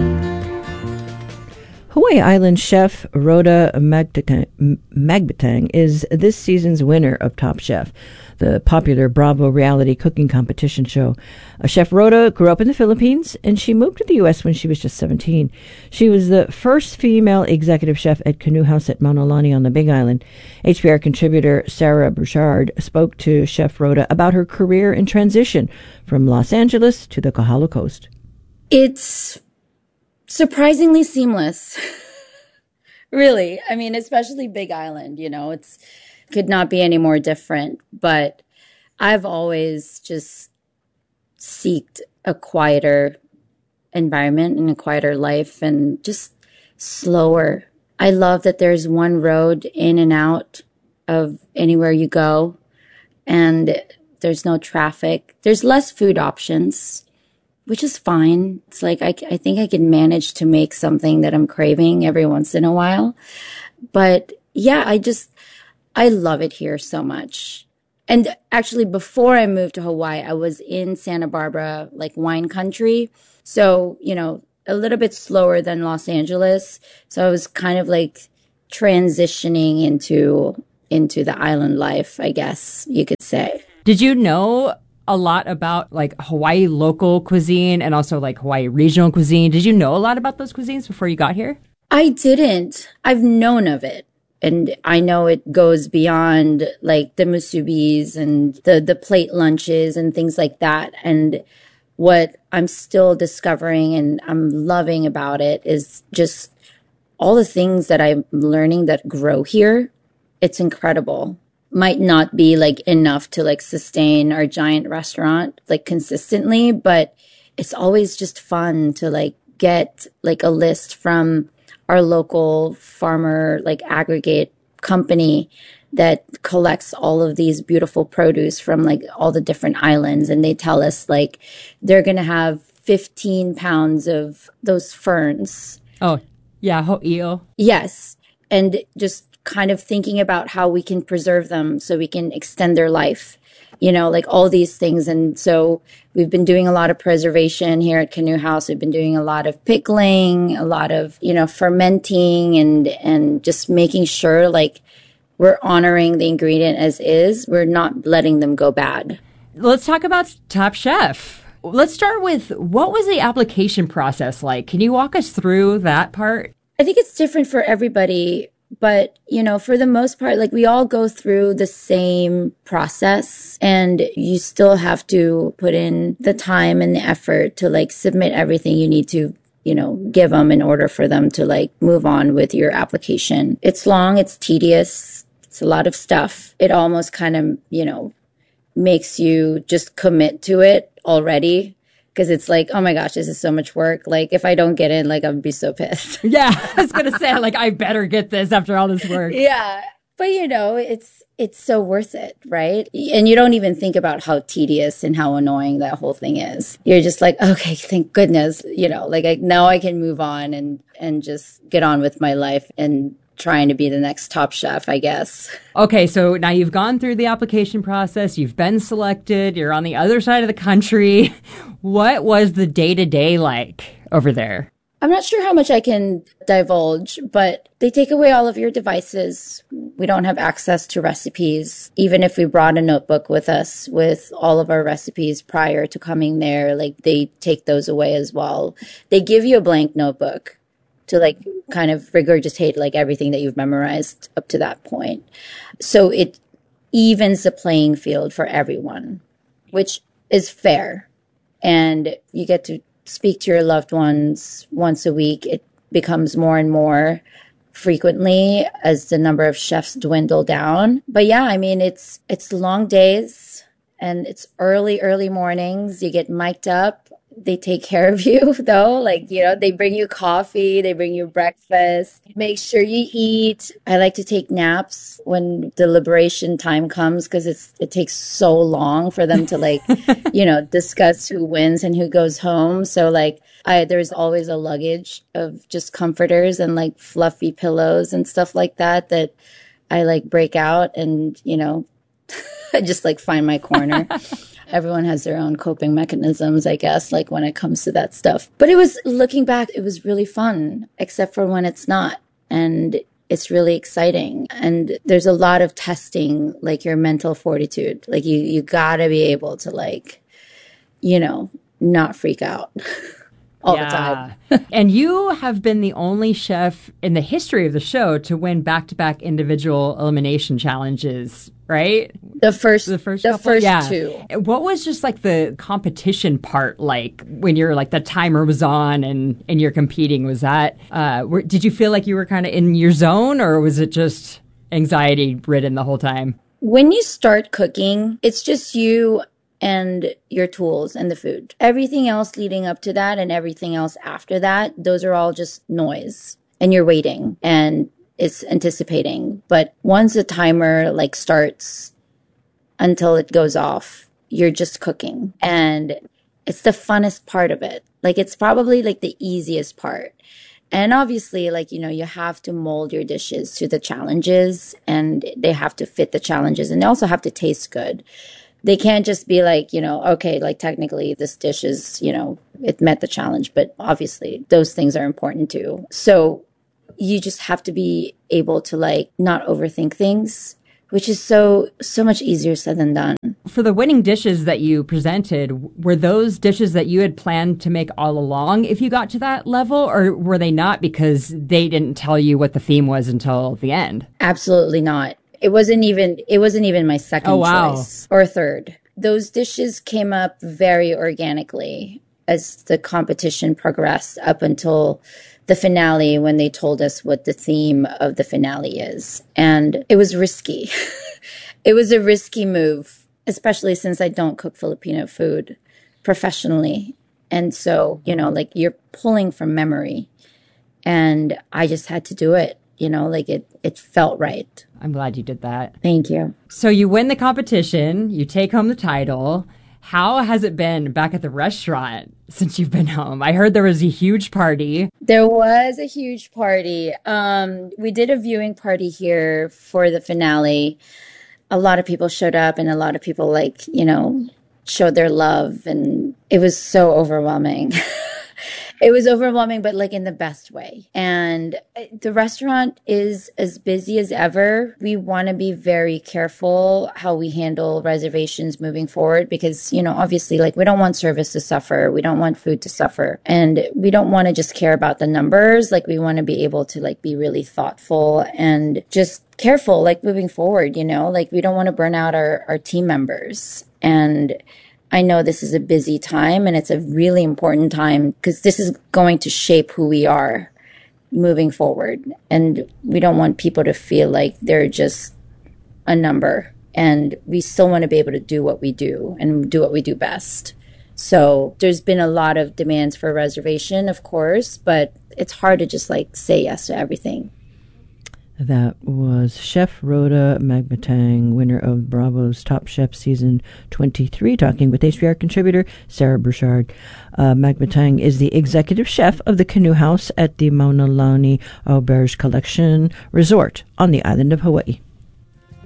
Hawaii Island chef Rhoda Magbatang is this season's winner of Top Chef, the popular Bravo reality cooking competition show. Chef Rhoda grew up in the Philippines, and she moved to the U.S. when she was just 17. She was the first female executive chef at Canoe House at Maunalani on the Big Island. HPR contributor Sarah Bouchard spoke to Chef Rhoda about her career and transition from Los Angeles to the Kahala Coast. It's surprisingly seamless. Really. I mean, especially Big Island, it's could not be any more different. But I've always just seeked a quieter environment and a quieter life and just slower. I love that there's one road in and out of anywhere you go, and there's no traffic. There's less food options, which is fine. It's like I think I can manage to make something that I'm craving every once in a while. But yeah, I love it here so much. And actually, before I moved to Hawaii, I was in Santa Barbara, like wine country. So, a little bit slower than Los Angeles. So I was kind of like transitioning into the island life, I guess you could say. Did you know a lot about like Hawaii local cuisine and also like Hawaii regional cuisine? Did you know a lot about those cuisines before you got here? I didn't. I've known of it. And I know it goes beyond like the musubis and the plate lunches and things like that. And what I'm still discovering and I'm loving about it is just all the things that I'm learning that grow here. It's incredible. Might not be like enough to like sustain our giant restaurant like consistently, but it's always just fun to like get like a list from our local farmer like aggregate company that collects all of these beautiful produce from like all the different islands, and they tell us like they're gonna have 15 pounds of those ferns. Oh yeah, ho'io. Yes, and just kind of thinking about how we can preserve them so we can extend their life, like all these things. And so we've been doing a lot of preservation here at Canoe House. We've been doing a lot of pickling, a lot of, fermenting and just making sure like we're honoring the ingredient as is. We're not letting them go bad. Let's talk about Top Chef. Let's start with, what was the application process like? Can you walk us through that part? I think it's different for everybody. But, for the most part, like we all go through the same process, and you still have to put in the time and the effort to like submit everything you need to, give them in order for them to like move on with your application. It's long, it's tedious, it's a lot of stuff. It almost kind of, makes you just commit to it already. Because it's like, oh my gosh, this is so much work. Like, if I don't get in, like, I would be so pissed. Yeah, I was going to say, like, I better get this after all this work. Yeah. But, it's so worth it, right? And you don't even think about how tedious and how annoying that whole thing is. You're just like, okay, thank goodness, now I can move on and just get on with my life and trying to be the next Top Chef, I guess. Okay, so now you've gone through the application process, you've been selected, you're on the other side of the country. What was the day-to-day like over there? I'm not sure how much I can divulge, but they take away all of your devices. We don't have access to recipes. Even if we brought a notebook with us with all of our recipes prior to coming there, like they take those away as well. They give you a blank notebook to like kind of regurgitate like everything that you've memorized up to that point. So it evens the playing field for everyone, which is fair. And you get to speak to your loved ones once a week. It becomes more and more frequently as the number of chefs dwindle down. But yeah, I mean, it's long days and it's early mornings. You get mic'd up. They take care of you though. Like, they bring you coffee, they bring you breakfast, make sure you eat. I like to take naps when deliberation time comes because it takes so long for them to like, discuss who wins and who goes home. So like there's always a luggage of just comforters and like fluffy pillows and stuff like that I like break out and, I just like find my corner. everyone has their own coping mechanisms, I guess, like when it comes to that stuff. But looking back, it was really fun, except for when it's not. And it's really exciting. And there's a lot of testing, like your mental fortitude. Like you gotta be able to like, not freak out all the time. And you have been the only chef in the history of the show to win back-to-back individual elimination challenges, right? The first yeah. two. What was just like the competition part like when you're like the timer was on and you're competing? Was that, did you feel like you were kind of in your zone, or was it just anxiety ridden the whole time? When you start cooking, it's just you and your tools and the food. Everything else leading up to that and everything else after that, those are all just noise. And you're waiting and it's anticipating. But once the timer like starts until it goes off, you're just cooking. And it's the funnest part of it. Like it's probably like the easiest part. And obviously, like, you have to mold your dishes to the challenges, and they have to fit the challenges, and they also have to taste good. They can't just be like, okay, like technically this dish is, it met the challenge, but obviously those things are important too. So you just have to be able to like not overthink things, which is so much easier said than done. For the winning dishes that you presented, were those dishes that you had planned to make all along if you got to that level, or were they not because they didn't tell you what the theme was until the end? Absolutely not. It wasn't even my second choice or third. Those dishes came up very organically as the competition progressed up until the finale, when they told us what the theme of the finale is. And it was risky. It was a risky move, especially since I don't cook Filipino food professionally. And so, like you're pulling from memory, and I just had to do it. Like it felt right. I'm glad you did that. Thank you. So you win the competition, you take home the title. How has it been back at the restaurant since you've been home? I heard there was a huge party. There was a huge party. We did a viewing party here for the finale. A lot of people showed up, and a lot of people showed their love, and it was so overwhelming. It was overwhelming, but like in the best way. And the restaurant is as busy as ever. We want to be very careful how we handle reservations moving forward because, obviously, like we don't want service to suffer. We don't want food to suffer. And we don't want to just care about the numbers. Like we want to be able to like be really thoughtful and just careful, like moving forward, like we don't want to burn out our team members. And I know this is a busy time, and it's a really important time because this is going to shape who we are moving forward. And we don't want people to feel like they're just a number. And we still want to be able to do what we do and do what we do best. So there's been a lot of demands for reservation, of course, but it's hard to just like say yes to everything. That was Chef Rhoda Magmatang, winner of Bravo's Top Chef Season 23, talking with HBR contributor Sarah Bouchard. Magmatang is the executive chef of the Canoe House at the Mauna Lani Auberge Collection Resort on the island of Hawaii.